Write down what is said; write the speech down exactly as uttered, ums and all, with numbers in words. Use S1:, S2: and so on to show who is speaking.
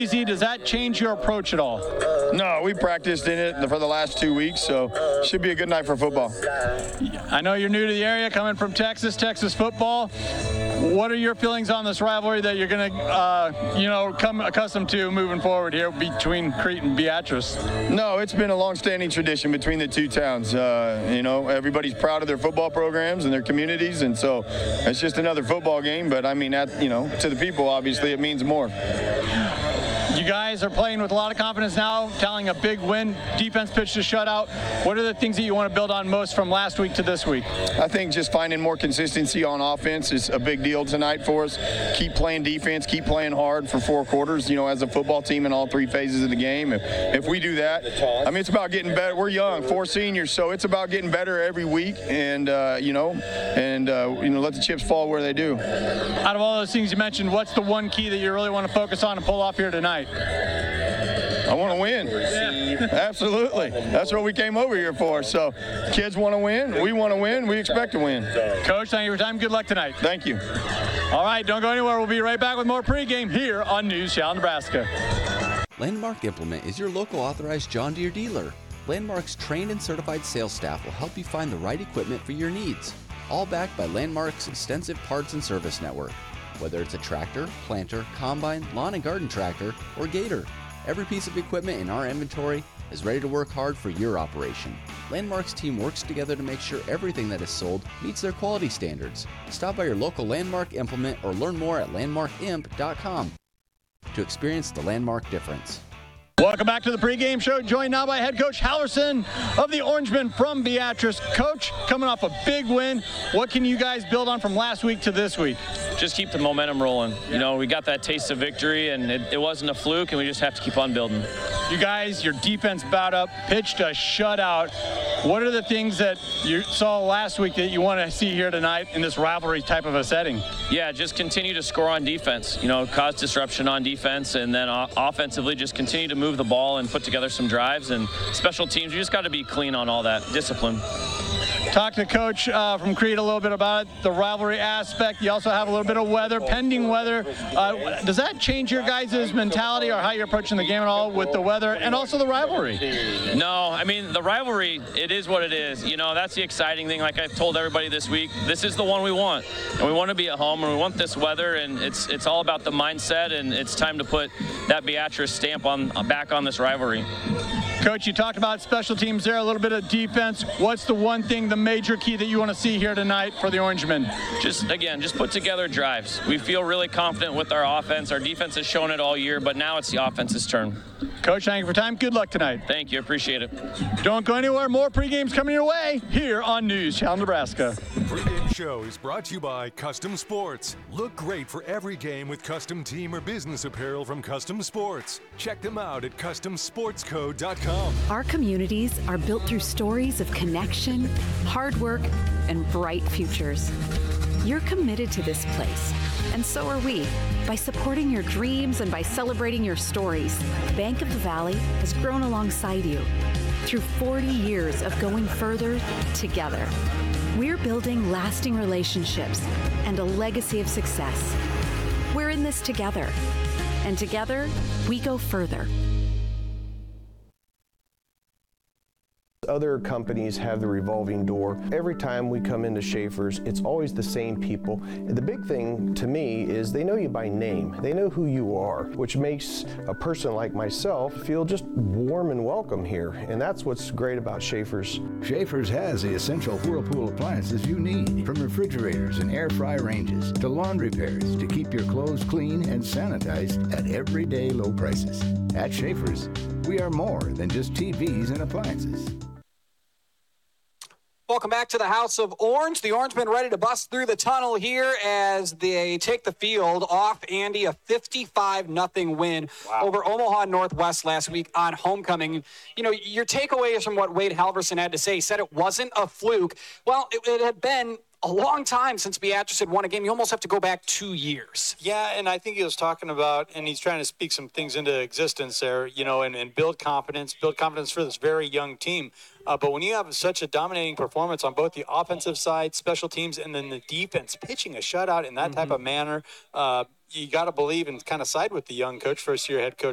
S1: Easy. Does that change your approach at all?
S2: No, we practiced in it for the last two weeks, so should be a good night for football.
S1: I know you're new to the area, coming from Texas, Texas football. What are your feelings on this rivalry that you're going to, uh, you know, come accustomed to moving forward here between Crete and Beatrice?
S2: No, it's been a long-standing tradition between the two towns. Uh, you know, everybody's proud of their football programs and their communities, and so it's just another football game. But I mean, that, you know, to the people, obviously, it means more.
S1: You guys are playing with a lot of confidence now, telling a big win. Defense pitched a shutout. What are the things that you want to build on most from last week to this week?
S2: I think just finding more consistency on offense is a big deal tonight for us. Keep playing defense, keep playing hard for four quarters, you know, as a football team in all three phases of the game. If, if we do that, I mean, it's about getting better. We're young, four seniors, so it's about getting better every week and, uh, you know, and, uh, you know, let the chips fall where they do.
S1: Out of all those things you mentioned, what's the one key that you really want to focus on and pull off here tonight?
S2: I want to win.
S1: Yeah.
S2: Absolutely. That's what we came over here for. So kids want to win. We want to win. We expect to win.
S1: Coach, thank you for your time. Good luck tonight.
S2: Thank you.
S1: All right, don't go anywhere. We'll be right back with more pregame here on News Channel Nebraska.
S3: Landmark Implement is your local authorized John Deere dealer. Landmark's trained and certified sales staff will help you find the right equipment for your needs. All backed by Landmark's extensive parts and service network. Whether it's a tractor, planter, combine, lawn and garden tractor, or gator, every piece of equipment in our inventory is ready to work hard for your operation. Landmark's team works together to make sure everything that is sold meets their quality standards. Stop by your local Landmark Implement or learn more at landmark imp dot com to experience the Landmark difference.
S1: Welcome back to the pregame show, joined now by head coach Halverson of the Orangemen from Beatrice. Coach, coming off a big win, what can you guys build on from last week to this week?
S4: Just keep the momentum rolling. Yeah. You know, we got that taste of victory, and it, it wasn't a fluke, and we just have to keep on building.
S1: You guys, your defense bowed up, pitched a shutout. What are the things that you saw last week that you want to see here tonight in this rivalry type of a setting?
S4: Yeah, just continue to score on defense, you know, cause disruption on defense, and then uh, offensively just continue to move the ball and put together some drives. And special teams, you just got to be clean on all that discipline.
S1: Talk to Coach uh, from Crete a little bit about it, the rivalry aspect. You also have a little bit of weather, pending weather. Uh, does that change your guys' mentality or how you're approaching the game at all with the weather and also the rivalry?
S4: No, I mean, the rivalry, it is what it is. You know, that's the exciting thing. Like I've told everybody this week, this is the one we want. And we want to be at home, and we want this weather, and it's it's all about the mindset, and it's time to put that Beatrice stamp on back on this rivalry.
S1: Coach, you talked about special teams there, a little bit of defense. What's the one thing, the major key that you want to see here tonight for the Orangemen?
S4: Just, again, just put together drives. We feel really confident with our offense. Our defense has shown it all year, but now it's the offense's turn.
S1: Coach, thank you for time. Good luck tonight.
S4: Thank you. Appreciate it.
S1: Don't go anywhere. More pregames coming your way here on News Channel Nebraska.
S5: The pregame show is brought to you by Custom Sports. Look great for every game with custom team or business apparel from Custom Sports. Check them out at custom sports co dot com.
S6: Our communities are built through stories of connection, hard work, and bright futures. You're committed to this place, and so are we. By supporting your dreams and by celebrating your stories, Bank of the Valley has grown alongside you through forty years of going further together. We're building lasting relationships and a legacy of success. We're in this together, and together we go further.
S7: Other companies have the revolving door. Every time we come into Schaefer's, it's always the same people. And the big thing to me is they know you by name. They know who you are, which makes a person like myself feel just warm and welcome here. And that's what's great about Schaefer's.
S8: Schaefer's has the essential Whirlpool appliances you need, from refrigerators and air fry ranges to laundry pairs to keep your clothes clean and sanitized at everyday low prices. At Schaefer's, we are more than just T Vs and appliances.
S9: Welcome back to the House of Orange. The Orangemen ready to bust through the tunnel here as they take the field off, Andy, a fifty-five nothing win wow. over Omaha Northwest last week on homecoming. You know, your takeaways from what Wade Halverson had to say. He said it wasn't a fluke. Well, it, it had been a long time since Beatrice had won a game. You almost have to go back two years.
S10: Yeah, and I think he was talking about, and he's trying to speak some things into existence there, you know, and, and build confidence, build confidence for this very young team. Uh, but when you have such a dominating performance on both the offensive side, special teams, and then the defense, pitching a shutout in that mm-hmm. type of manner, uh, you got to believe and kind of side with the young coach, first-year head coach